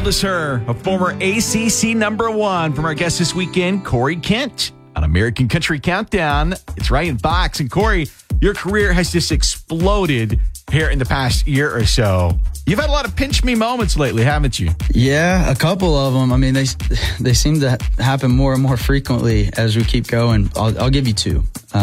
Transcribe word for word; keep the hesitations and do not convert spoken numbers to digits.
wild as her, a former A C C number one from our guest this weekend, Corey Kent, on American Country Countdown. It's Ryan Fox. And Corey, your career has just exploded here in the past year or so. You've had a lot of pinch me moments lately, haven't you? Yeah, a couple of them. I mean, they they seem to happen more and more frequently as we keep going. I'll, I'll give you two.